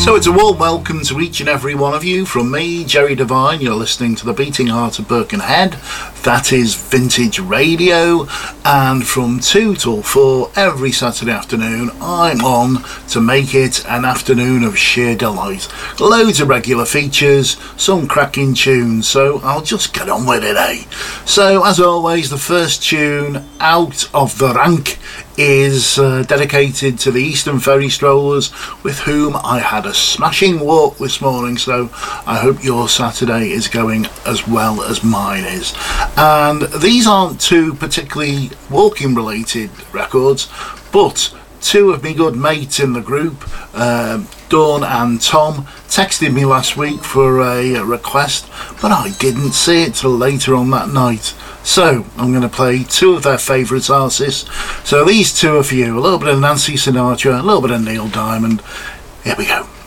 So it's a warm welcome to each and every one of you from me, Jerry Devine. You're listening to the Beating Heart of Birkenhead. That is Vintage Radio, and from 2 till 4 every Saturday afternoon I'm on to make it an afternoon of sheer delight. Loads of regular features, some cracking tunes, so I'll just get on with it, eh? So as always, the first tune out of the rank is dedicated to the Eastern Ferry Strollers, with whom I had a smashing walk this morning, so I hope your Saturday is going as well as mine is. And these aren't two particularly walking related records, but two of me good mates in the group, Dawn and Tom, texted me last week for a request, but I didn't see it till later on that night. So I'm going to play two of their favourite artists. So these two are for you. A little bit of Nancy Sinatra, a little bit of Neil Diamond. Here we go.